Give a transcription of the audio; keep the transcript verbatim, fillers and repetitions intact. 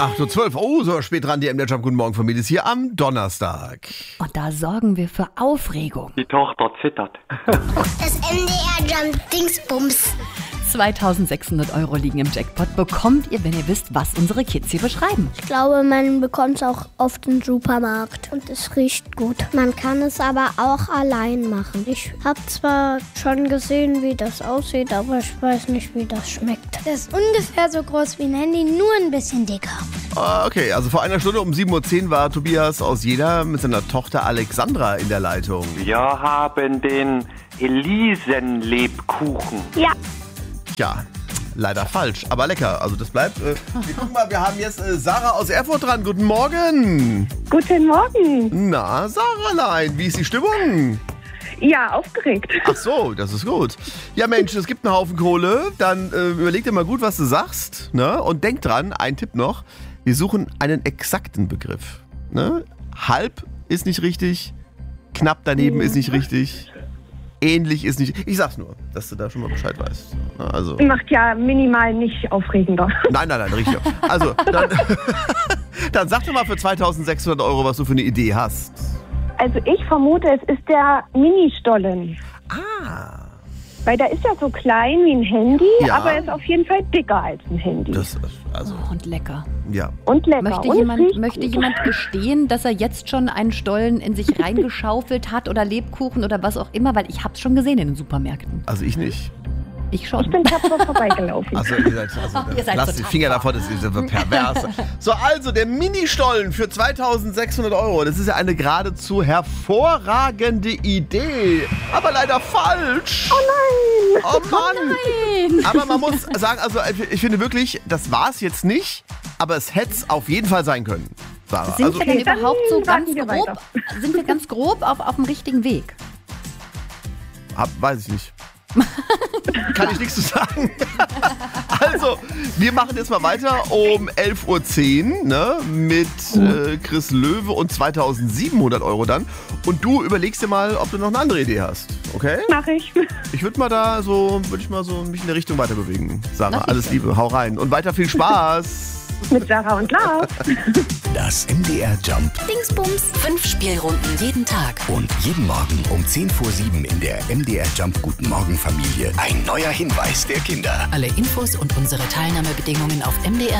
acht Uhr zwölf. Oh, so spät dran. Die M D R Jump Guten Morgen Familie ist hier am Donnerstag. Und da sorgen wir für Aufregung. Die Tochter zittert. Das M D R Jump Dingsbums. zweitausendsechshundert Euro liegen im Jackpot. Bekommt ihr, wenn ihr wisst, was unsere Kids hier beschreiben. Ich glaube, man bekommt es auch oft im Supermarkt. Und es riecht gut. Man kann es aber auch allein machen. Ich habe zwar schon gesehen, wie das aussieht, aber ich weiß nicht, wie das schmeckt. Das ist ungefähr so groß wie ein Handy, nur ein bisschen dicker. Ah, okay, also vor einer Stunde um sieben Uhr zehn war Tobias aus Jena mit seiner Tochter Alexandra in der Leitung. Wir haben den Elisenlebkuchen. Ja. Ja, leider falsch, aber lecker. Also das bleibt. Äh, wir gucken mal, wir haben jetzt äh, Sarah aus Erfurt dran. Guten Morgen. Guten Morgen. Na, Sarahlein, wie ist die Stimmung? Ja, aufgeregt. Ach so, das ist gut. Ja Mensch, es gibt einen Haufen Kohle. Dann äh, überleg dir mal gut, was du sagst. Ne? Und denk dran, ein Tipp noch. Wir suchen einen exakten Begriff. Ne? Halb ist nicht richtig, knapp daneben ist nicht richtig. Ähnlich ist nicht. Ich sag's nur, dass du da schon mal Bescheid weißt. Also. Macht ja minimal nicht aufregender. Nein, nein, nein, richtig. Also, dann, dann sag doch mal für zweitausendsechshundert Euro, was du für eine Idee hast. Also ich vermute, es ist der Mini-Stollen. Ah. Weil der ist ja so klein wie ein Handy, Ja. aber er ist auf jeden Fall dicker als ein Handy. Das, also, Oh, und lecker. ja. Und lecker. Möchte und jemand, riecht möchte gut. jemand gestehen, dass er jetzt schon einen Stollen in sich reingeschaufelt hat oder Lebkuchen oder was auch immer? Weil ich hab's schon gesehen in den Supermärkten. Also ich nicht. Ich schon. Ich bin tapfer vorbeigelaufen. Also ihr seid, also, Ihr seid lasst so die Finger tapfer. davon, das ist ja pervers. So, also der Mini-Stollen für zweitausendsechshundert Euro. Das ist ja eine geradezu hervorragende Idee. Aber leider falsch. Oh nein! Oh Mann. Nein. Aber man muss sagen, also ich finde wirklich, das war es jetzt nicht, aber es hätte es auf jeden Fall sein können, Sarah. Sind Also, wir denn Okay, dann überhaupt so ganz warten wir grob, weiter. sind wir ganz grob auf, auf dem richtigen Weg? hab, weiß ich nicht. Kann ich nichts zu sagen. Also, wir machen jetzt mal weiter um elf Uhr zehn ne, mit äh, Chris Löwe und zweitausendsiebenhundert Euro dann. Und du überlegst dir mal, ob du noch eine andere Idee hast, okay? Mach ich. Ich würde mal da so, würde ich mal so mich in der Richtung weiter bewegen. Sarah, Na, alles Liebe, hau rein. Und weiter viel Spaß. Mit Sarah und Lars. Das M D R Jump Dingsbums. Fünf Spielrunden jeden Tag. und jeden Morgen um zehn vor sieben in der M D R Jump Guten Morgen Familie ein neuer Hinweis der Kinder. Alle Infos und unsere Teilnahmebedingungen auf m d r